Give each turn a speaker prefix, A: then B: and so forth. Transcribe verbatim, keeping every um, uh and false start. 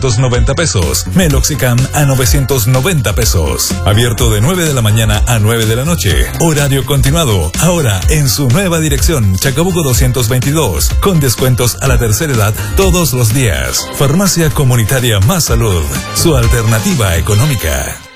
A: ochocientos noventa pesos. Meloxicam a novecientos noventa pesos. Abierto de nueve de la mañana a nueve de la noche. Horario continuado. Ahora en su nueva dirección, Chacabuco doscientos veintidós. Con descuentos a la tercera edad todos los días. Farmacia Comunitaria Más Salud. Su alternativa económica.